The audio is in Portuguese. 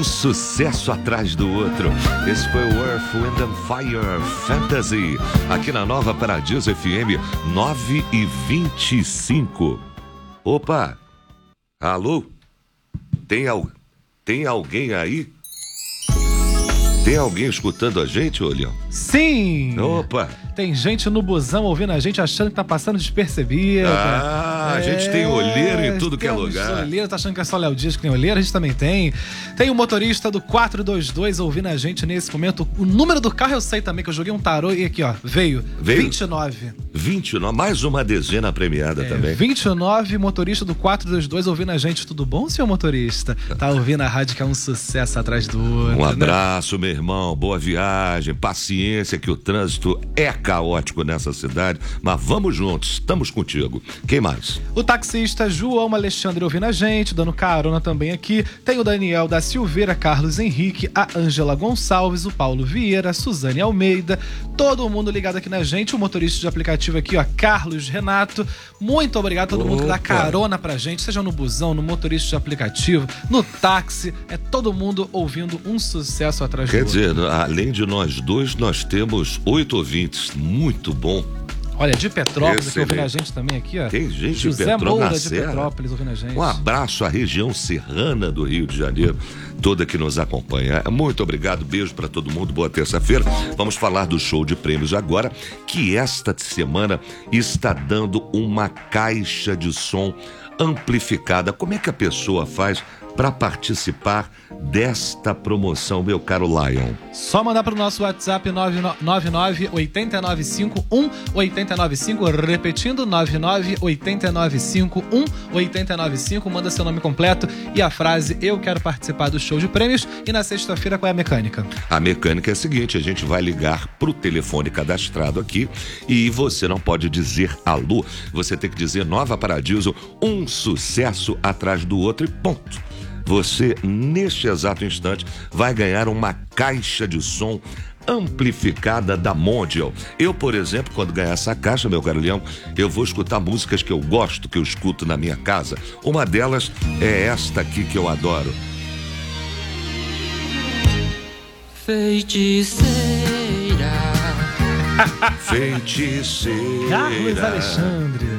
Um sucesso atrás do outro. Esse foi o Earth, Wind and Fire Fantasy, aqui na Nova Paradiso FM 9h25. Opa! Alô? Tem alguém aí? Tem alguém escutando a gente, Leão? Sim! Opa! Tem gente no busão ouvindo a gente achando que tá passando despercebido. A gente tem olheira em tudo que é lugar. Olheira, tá achando que é só Léo Dias que tem olheira? A gente também tem. Tem o motorista do 422 ouvindo a gente nesse momento. O número do carro eu sei também, que eu joguei um tarô e aqui, ó, veio? 29. 29, mais uma dezena premiada também. 29, motorista do 422 ouvindo a gente. Tudo bom, senhor motorista? Tá ouvindo a rádio que é um sucesso atrás do outro. Um abraço, né? Meu irmão. Boa viagem. Paciência que o trânsito é caótico nessa cidade, mas vamos juntos, estamos contigo. Quem mais? O taxista João Alexandre ouvindo a gente, dando carona também aqui. Tem o Daniel da Silveira, Carlos Henrique, a Ângela Gonçalves, o Paulo Vieira, a Suzane Almeida, todo mundo ligado aqui na gente. O motorista de aplicativo aqui, ó, Carlos Renato. Muito obrigado a todo mundo que dá carona pra gente, seja no busão, no motorista de aplicativo, no táxi, é todo mundo ouvindo um sucesso atrás do outro. Quer dizer, além de nós dois, nós temos 8 ouvintes. Muito bom. Olha, de Petrópolis, aqui ouvindo a gente também aqui, ó. Tem gente José de Petrópolis, Moura na de Serra. Petrópolis ouvindo a gente. Um abraço à região serrana do Rio de Janeiro, toda que nos acompanha. Muito obrigado, beijo para todo mundo, boa terça-feira. Vamos falar do show de prêmios agora, que esta semana está dando uma caixa de som amplificada. Como é que a pessoa faz para participar desta promoção, meu caro Lion? Só mandar para o nosso WhatsApp 998951895, repetindo 998951895, manda seu nome completo e a frase "eu quero participar do show de prêmios". E na sexta-feira, qual é a mecânica? A mecânica é a seguinte: a gente vai ligar pro telefone cadastrado aqui e você não pode dizer alô, você tem que dizer Nova Paradiso, um sucesso atrás do outro e ponto. Você, neste exato instante, vai ganhar uma caixa de som amplificada da Mondial. Eu, por exemplo, quando ganhar essa caixa, meu caro Leão, eu vou escutar músicas que eu gosto, que eu escuto na minha casa. Uma delas é esta aqui que eu adoro. Feiticeira. Feiticeira. Carlos Alexandre.